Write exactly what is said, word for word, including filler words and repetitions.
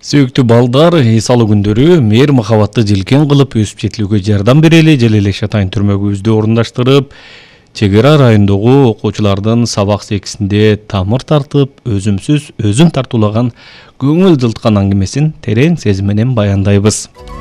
Сүйүктүү балдар, эс алуу күндөрү мээр махабатты желкен кылып өсүп жетилүүгө жардам берели, Желелеш Атайын түрмөгүбүздү орундаштырып, чек ара районундагы окуучулардын сабак секисинде тамыр тартып, өзүмсүз өзүн тартуулаган көңүл жылыткан аңгемесин терең сезим менен баяндайбыз.